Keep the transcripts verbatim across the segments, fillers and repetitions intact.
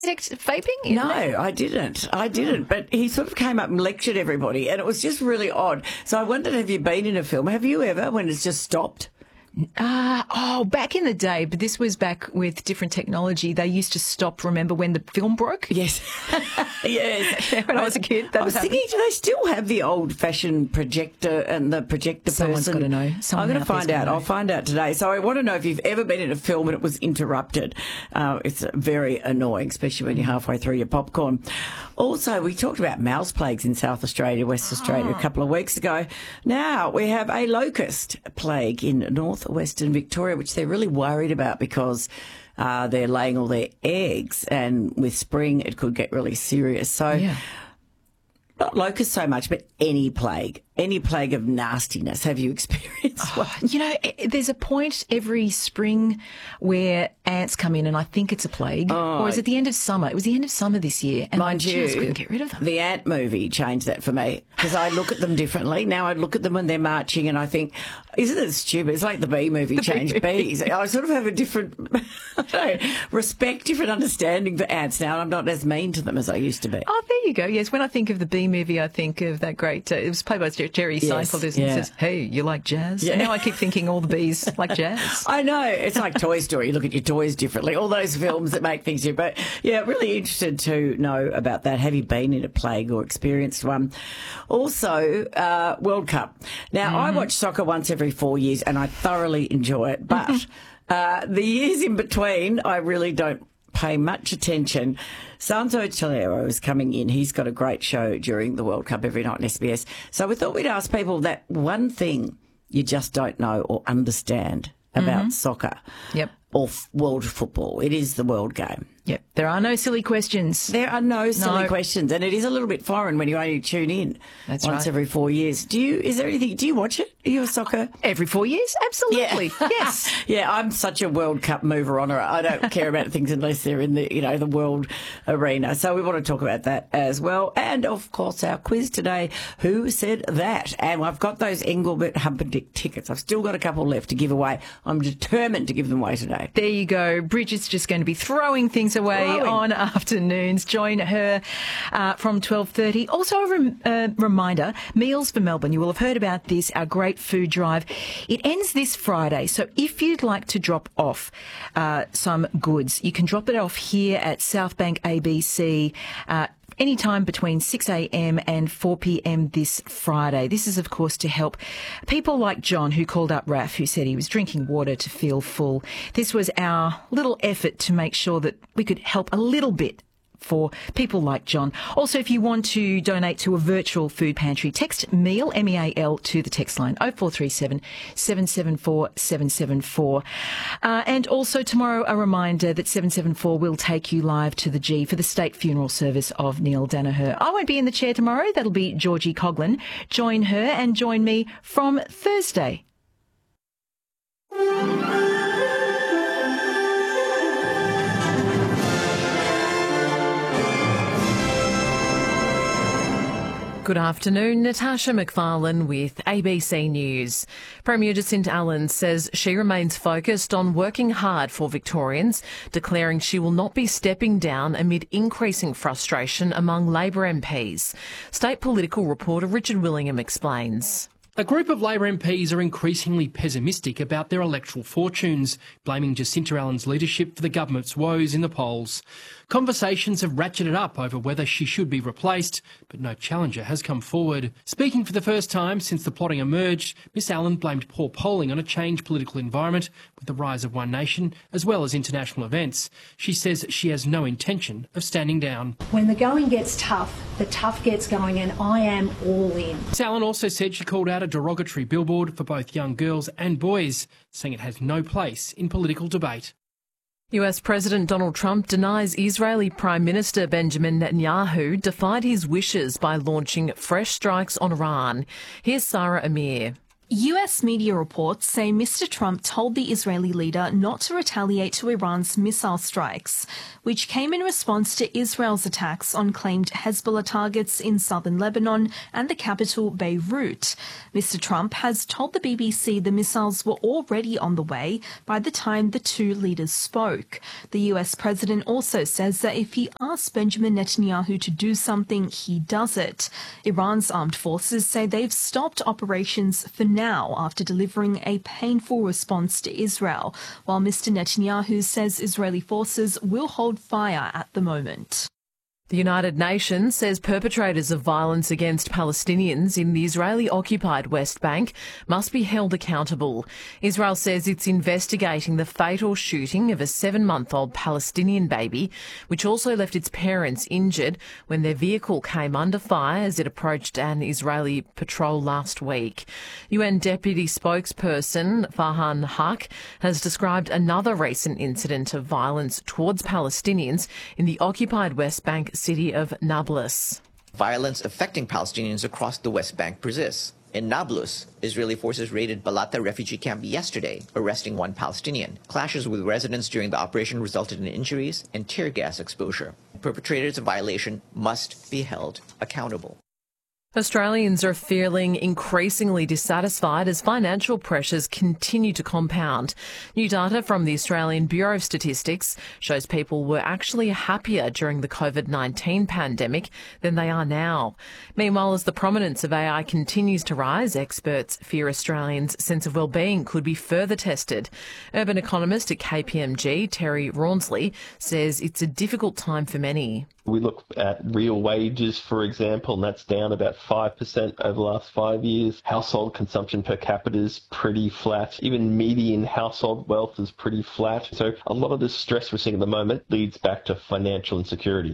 vaping? No, I didn't. I didn't. But he sort of came up and lectured everybody, and it was just really odd. So I wondered, have you been in a film? Have you ever, when it's just stopped? Uh, oh, back in the day, but this was back with different technology. They used to stop, remember, when the film broke? Yes. Yes. Yeah, when I was a kid. That I was thinking, do they still have the old-fashioned projector and the projector Someone's person? got to know. Someone I'm going to find out. know. I'll find out today. So I want to know if you've ever been in a film and it was interrupted. Uh, it's very annoying, especially when you're halfway through your popcorn. Also, we talked about mouse plagues in South Australia, West Australia, oh. a couple of weeks ago. Now we have a locust plague in northwestern Victoria, which they're really worried about because uh, they're laying all their eggs, and with spring it could get really serious. So yeah. not locusts so much, but any plague. Any plague of nastiness. Have you experienced one? Oh, you know, there's a point every spring where ants come in, and I think it's a plague. Oh. Or is it the end of summer? It was the end of summer this year, and Mind I just you, couldn't get rid of them. The ant movie changed that for me because I look at them differently. Now I look at them when they're marching and I think, isn't it stupid? It's like the bee movie The changed bee bees. I sort of have a different I don't know, respect, different understanding for ants now. I'm not as mean to them as I used to be. Oh, there you go. Yes, when I think of the bee movie, I think of that great, uh, it was played by Jerry Yes, Seinfeld, and yeah. says, hey, you like jazz? Yeah. And now I keep thinking all the bees like jazz. I know. It's like Toy Story. You look at your toys differently. All those films that make things different. But, yeah, really interested to know about that. Have you been in a plague or experienced one? Also, uh, World Cup. Now, mm-hmm. I watch soccer once every four years and I thoroughly enjoy it. But uh, the years in between, I really don't pay much attention. Santo Tolero is coming in. He's got a great show during the World Cup every night on S B S. So we thought we'd ask people that one thing you just don't know or understand about mm-hmm. soccer. Yep. Or f- world football. It is the world game. Yep. There are no silly questions. There are no silly No. questions, and it is a little bit foreign when you only tune in That's once right. every four years. Do you? Is there anything? Do you watch it? Are you a soccer? Every four years? Absolutely. Yeah. Yes. Yeah, I'm such a World Cup mover on her. I don't care about things unless they're in the, you know, the world arena. So we want to talk about that as well. And, of course, our quiz today, Who Said That? And I've got those Engelbert Humperdinck tickets. I've still got a couple left to give away. I'm determined to give them away today. There you go. Bridget's just going to be throwing things away Throwing. on afternoons. Join her uh, from twelve thirty. Also, a rem- uh, reminder, Meals for Melbourne. You will have heard about this, our great food drive. It ends this Friday, so if you'd like to drop off uh, some goods, you can drop it off here at South Bank A B C uh, anytime between six a.m. and four p.m. this Friday. This is, of course, to help people like John, who called up Raf, who said he was drinking water to feel full. This was our little effort to make sure that we could help a little bit for people like John. Also, if you want to donate to a virtual food pantry, text MEAL, M E A L, to the text line oh four three seven, seven seven four, seven seven four. Uh, and also tomorrow, a reminder that seven seven four will take you live to the G for the state funeral service of Neil Danaher. I won't be in the chair tomorrow. That'll be Georgie Coughlin. Join her and join me from Thursday. Good afternoon, Natasha McFarlane with A B C News. Premier Jacinta Allen says she remains focused on working hard for Victorians, declaring she will not be stepping down amid increasing frustration among Labor M Ps. State political reporter Richard Willingham explains. A group of Labor M Ps are increasingly pessimistic about their electoral fortunes, blaming Jacinta Allen's leadership for the government's woes in the polls. Conversations have ratcheted up over whether she should be replaced, but no challenger has come forward. Speaking for the first time since the plotting emerged, Miss Allen blamed poor polling on a changed political environment with the rise of One Nation, as well as international events. She says she has no intention of standing down. When the going gets tough, the tough gets going, and I am all in. Miss Allen also said she called out a derogatory billboard for both young girls and boys, saying it has no place in political debate. U S President Donald Trump denies Israeli Prime Minister Benjamin Netanyahu defied his wishes by launching fresh strikes on Iran. Here's Sarah Amir. U S media reports say Mister Trump told the Israeli leader not to retaliate to Iran's missile strikes, which came in response to Israel's attacks on claimed Hezbollah targets in southern Lebanon and the capital Beirut. Mister Trump has told the B B C the missiles were already on the way by the time the two leaders spoke. The U S president also says that if he asks Benjamin Netanyahu to do something, he does it. Iran's armed forces say they've stopped operations for now. now after delivering a painful response to Israel, while Mister Netanyahu says Israeli forces will hold fire at the moment. The United Nations says perpetrators of violence against Palestinians in the Israeli-occupied West Bank must be held accountable. Israel says it's investigating the fatal shooting of a seven-month-old Palestinian baby, which also left its parents injured when their vehicle came under fire as it approached an Israeli patrol last week. U N Deputy Spokesperson Farhan Haq has described another recent incident of violence towards Palestinians in the occupied West Bank city of Nablus. Violence affecting Palestinians across the West Bank persists. In Nablus, Israeli forces raided Balata refugee camp yesterday, arresting one Palestinian. Clashes with residents during the operation resulted in injuries and tear gas exposure. Perpetrators of violation must be held accountable. Australians are feeling increasingly dissatisfied as financial pressures continue to compound. New data from the Australian Bureau of Statistics shows people were actually happier during the COVID nineteen pandemic than they are now. Meanwhile, as the prominence of A I continues to rise, experts fear Australians' sense of well-being could be further tested. Urban economist at K P M G, Terry Rawnsley, says it's a difficult time for many. We look at real wages, for example, and that's down about five percent over the last five years. Household consumption per capita is pretty flat. Even median household wealth is pretty flat. So a lot of the stress we're seeing at the moment leads back to financial insecurity.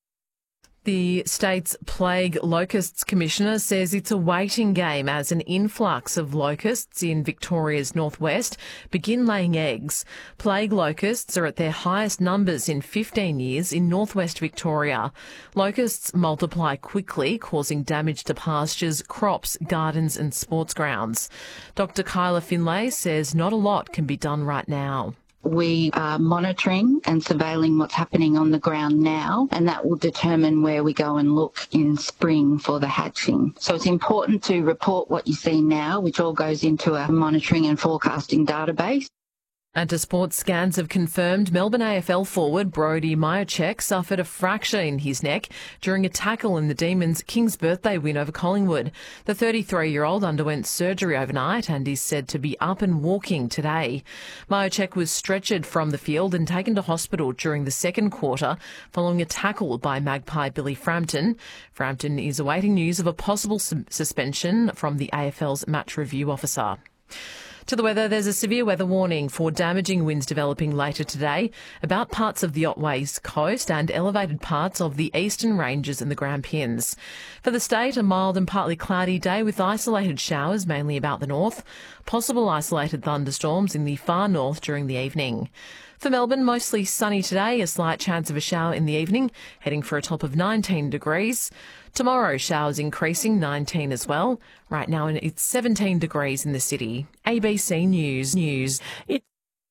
The state's Plague Locusts Commissioner says it's a waiting game as an influx of locusts in Victoria's northwest begin laying eggs. Plague locusts are at their highest numbers in fifteen years in northwest Victoria. Locusts multiply quickly, causing damage to pastures, crops, gardens and sports grounds. Doctor Kyla Finlay says not a lot can be done right now. We are monitoring and surveilling what's happening on the ground now, and that will determine where we go and look in spring for the hatching. So it's important to report what you see now, which all goes into a monitoring and forecasting database. And to sports, scans have confirmed Melbourne A F L forward Brodie Mihocek suffered a fracture in his neck during a tackle in the Demons' King's birthday win over Collingwood. The thirty-three-year-old underwent surgery overnight and is said to be up and walking today. Mihocek was stretchered from the field and taken to hospital during the second quarter following a tackle by Magpie Billy Frampton. Frampton is awaiting news of a possible su- suspension from the A F L's match review officer. To the weather, there's a severe weather warning for damaging winds developing later today about parts of the Otways coast and elevated parts of the eastern ranges and the Grampians. For the state, a mild and partly cloudy day with isolated showers mainly about the north, possible isolated thunderstorms in the far north during the evening. For Melbourne, mostly sunny today, a slight chance of a shower in the evening, heading for a top of nineteen degrees. Tomorrow, showers increasing, nineteen as well. Right now, it's seventeen degrees in the city. A B C News. News. It-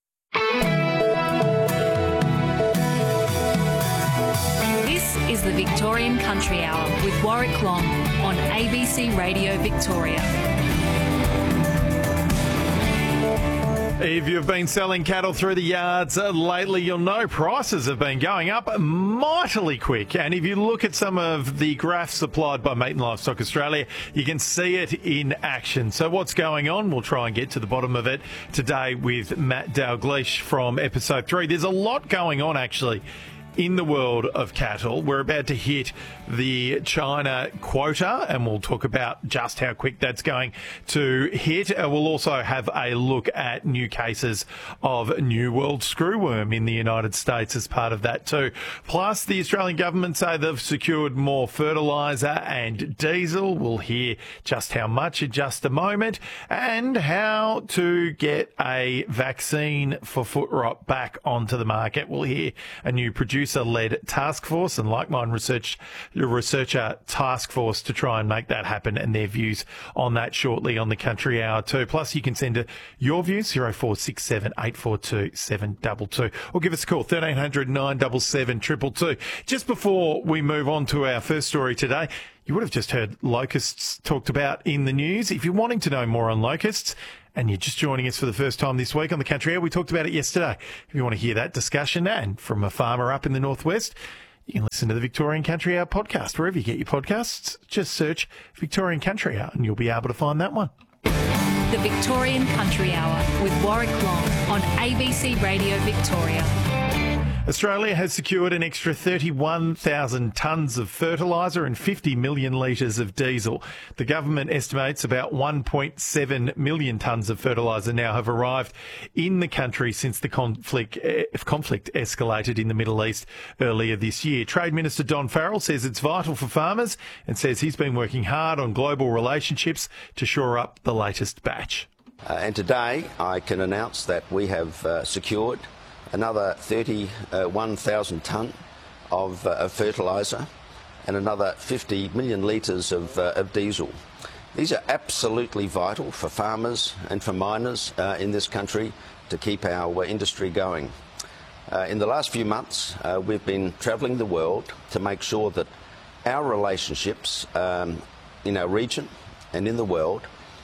This is the Victorian Country Hour with Warwick Long on A B C Radio Victoria. If you've been selling cattle through the yards uh, lately, you'll know prices have been going up mightily quick. And if you look at some of the graphs supplied by Meat and Livestock Australia, you can see it in action. So what's going on? We'll try and get to the bottom of it today with Matt Dalgleish from episode three. There's a lot going on, actually, in the world of cattle. We're about to hit the China quota, and we'll talk about just how quick that's going to hit. Uh, we'll also have a look at new cases of New World screwworm in the United States as part of that too. Plus, the Australian government say they've secured more fertiliser and diesel. We'll hear just how much in just a moment, and how to get a vaccine for foot rot back onto the market. We'll hear a new producer producer-led task force and Like Mind research researcher task force to try and make that happen, and their views on that shortly on the Country Hour too. Plus, you can send a, your views, zero four six seven, eight four two, seven two two, or give us a call, thirteen hundred, nine seven seven, two two two. Just before we move on to our first story today, you would have just heard locusts talked about in the news. If you're wanting to know more on locusts and you're just joining us for the first time this week on the Country Hour, we talked about it yesterday. If you want to hear that discussion and from a farmer up in the northwest, you can listen to the Victorian Country Hour podcast. Wherever you get your podcasts, just search Victorian Country Hour and you'll be able to find that one. The Victorian Country Hour with Warwick Long on A B C Radio Victoria. Australia has secured an extra thirty-one thousand tonnes of fertiliser and fifty million litres of diesel. The government estimates about one point seven million tonnes of fertiliser now have arrived in the country since the conflict, eh, conflict escalated in the Middle East earlier this year. Trade Minister Don Farrell says it's vital for farmers and says he's been working hard on global relationships to shore up the latest batch. Uh, and today I can announce that we have uh, secured another thirty-one thousand tonne of, uh, of fertiliser and another fifty million litres of, uh, of diesel. These are absolutely vital for farmers and for miners uh, in this country to keep our uh, industry going. Uh, in the last few months, uh, we've been travelling the world to make sure that our relationships um, in our region and in the world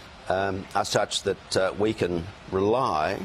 um, are such that uh, we can rely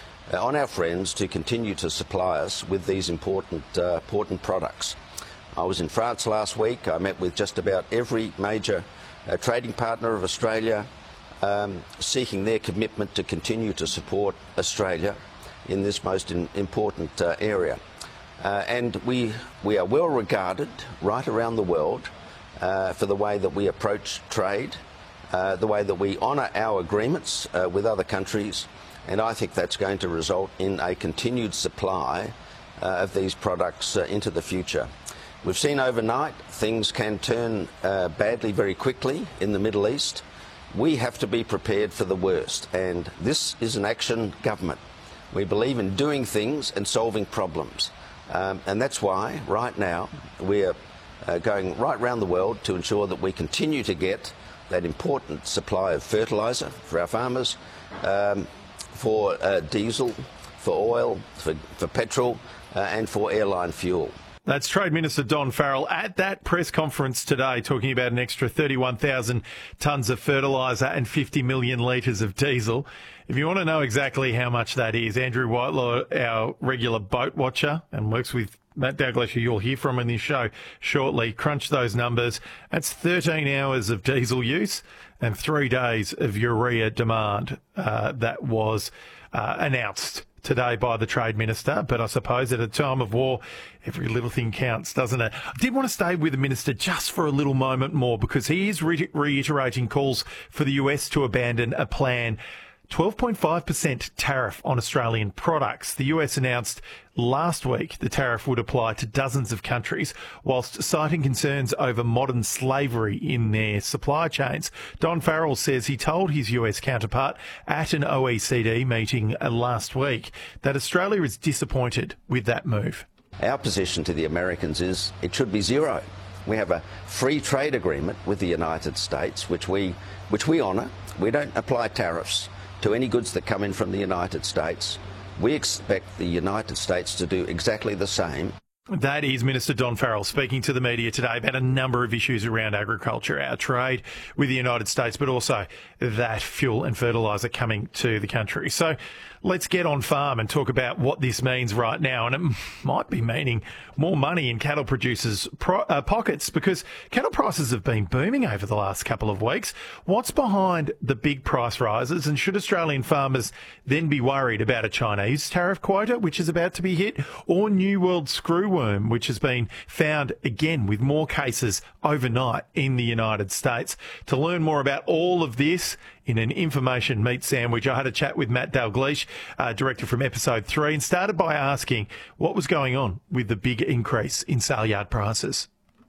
on our friends to continue to supply us with these important, uh, important products. I was in France last week. I met with just about every major uh, trading partner of Australia, um, seeking their commitment to continue to support Australia in this most in, important uh, area. Uh, and we, we are well regarded right around the world uh, for the way that we approach trade, uh, the way that we honour our agreements uh, with other countries. And I think that's going to result in a continued supply uh, of these products uh, into the future. We've seen overnight things can turn uh, badly very quickly in the Middle East. We have to be prepared for the worst, and this is an action government. We believe in doing things and solving problems, um, and that's why right now we're uh, going right around the world to ensure that we continue to get that important supply of fertiliser for our farmers, um, for uh, diesel, for oil, for, for petrol uh, and for airline fuel. That's Trade Minister Don Farrell at that press conference today talking about an extra thirty-one thousand tonnes of fertiliser and fifty million litres of diesel. If you want to know exactly how much that is, Andrew Whitelaw, our regular boat watcher and works with Matt Dalglish, who you'll hear from in this show shortly, crunch those numbers. That's thirteen hours of diesel use and three days of urea demand uh, that was uh, announced today by the Trade Minister. But I suppose at a time of war, every little thing counts, doesn't it? I did want to stay with the Minister just for a little moment more because he is re- reiterating calls for the U S to abandon a plan twelve point five percent tariff on Australian products. The U S announced last week the tariff would apply to dozens of countries, whilst citing concerns over modern slavery in their supply chains. Don Farrell says he told his U S counterpart at an O E C D meeting last week that Australia is disappointed with that move. Our position to the Americans is it should be zero. We have a free trade agreement with the United States, which we, which we honour. We don't apply tariffs to any goods that come in from the United States. We expect the United States to do exactly the same. That is Minister Don Farrell speaking to the media today about a number of issues around agriculture, our trade with the United States, but also that fuel and fertiliser coming to the country. So let's get on farm and talk about what this means right now. And it might be meaning more money in cattle producers' pro- uh, pockets because cattle prices have been booming over the last couple of weeks. What's behind the big price rises, and should Australian farmers then be worried about a Chinese tariff quota, which is about to be hit, or New World screwworm, which has been found again with more cases overnight in the United States? To learn more about all of this in an information meat sandwich, I had a chat with Matt Dalglish, uh, director from Episode three, and started by asking what was going on with the big increase in sale yard prices.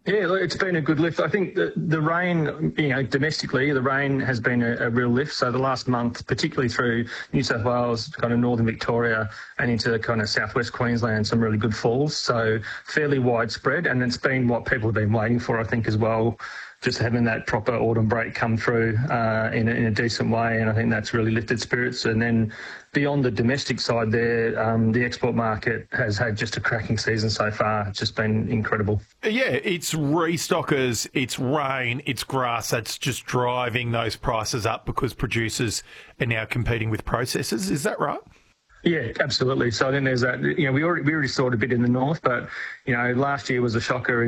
Yeah, look, it's been a good lift. I think the, the rain, you know, domestically, the rain has been a, a real lift. So the last month, particularly through New South Wales, kind of northern Victoria and into kind of southwest Queensland, some really good falls. So fairly widespread. And it's been what people have been waiting for, I think, as well. Just having that proper autumn break come through uh, in, a, in a decent way, and I think that's really lifted spirits. And then beyond the domestic side there, um, the export market has had just a cracking season so far. It's just been incredible. Yeah, it's restockers, it's rain, it's grass that's just driving those prices up because producers are now competing with processors. Is that right? Yeah, absolutely. So I think there's that. You know, we already we already saw it a bit in the north, but you know, last year was a shocker.